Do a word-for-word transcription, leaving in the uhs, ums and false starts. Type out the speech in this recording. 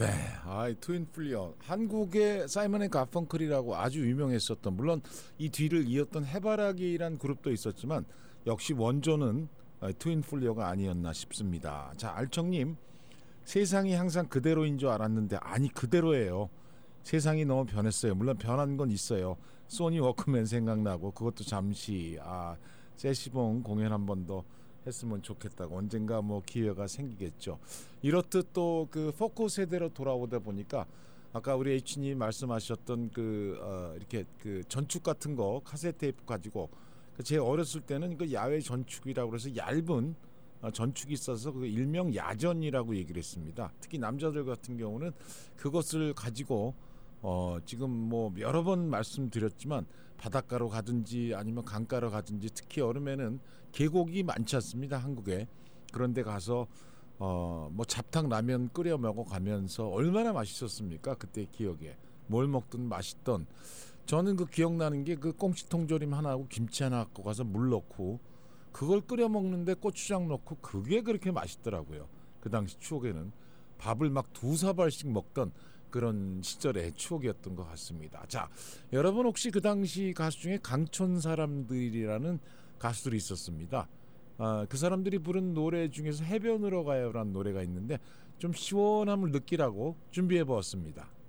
네, 아, 트윈 플리어 한국의 사이먼 앤 가펑클이라고 아주 유명했었던, 물론 이 뒤를 이었던 해바라기란 그룹도 있었지만 역시 원조는 트윈 플리어가 아니었나 싶습니다. 자, 알청님, 세상이 항상 그대로인 줄 알았는데 아니 그대로예요. 세상이 너무 변했어요. 물론 변한 건 있어요. 소니 워크맨 생각나고 그것도 잠시 아 세시봉 공연 한 번 더 했으면 좋겠다고 언젠가 뭐 기회가 생기겠죠. 이렇듯 또 그 포크 세대로 돌아오다 보니까 아까 우리 H님 말씀하셨던 그 어 이렇게 그 전축 같은 거 카세트 테이프 가지고 제 어렸을 때는 그 야외 전축이라고 해서 얇은 전축이 있어서 그 일명 야전이라고 얘기를 했습니다. 특히 남자들 같은 경우는 그것을 가지고 어 지금 뭐 여러 번 말씀드렸지만 바닷가로 가든지 아니면 강가로 가든지 특히 여름에는 계곡이 많지 않습니다, 한국에. 그런데 가서 어 뭐 잡탕 라면 끓여 먹어 가면서 얼마나 맛있었습니까? 그때 기억에 뭘 먹든 맛있던. 저는 그 기억나는 게 그 꽁치통조림 하나하고 김치 하나 갖고 가서 물 넣고 그걸 끓여 먹는데 고추장 넣고 그게 그렇게 맛있더라고요. 그 당시 추억에는 밥을 막 두 사발씩 먹던 그런 시절의 추억이었던 것 같습니다. 자, 여러분 혹시 그 당시 가수 중에 강촌 사람들이라는 가수들이 있었습니다. 아, 그 사람들이 부른 노래 중에서 해변으로 가요라는 노래가 있는데 좀 시원함을 느끼라고 준비해 보았습니다.